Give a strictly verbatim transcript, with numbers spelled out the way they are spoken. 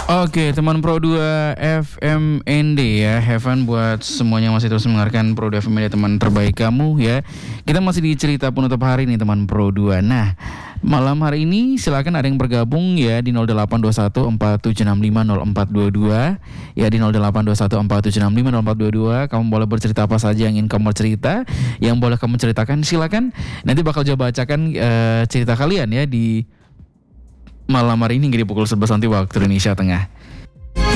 Oke, teman Pro dua F M N D ya. Have fun buat semuanya masih terus mendengarkan Pro dua F M N D, teman terbaik kamu ya. Kita masih di cerita penutup hari nih teman Pro dua. Nah, malam hari ini silakan ada yang bergabung ya di nol delapan dua satu empat tujuh enam lima nol empat dua dua ya, di nol delapan dua satu empat tujuh enam lima nol empat dua dua. Kamu boleh bercerita apa saja yang ingin kamu cerita, yang boleh kamu ceritakan silakan. Nanti bakal coba bacakan uh, cerita kalian ya di malam hari ini di pukul sebelas nanti waktu Indonesia Tengah.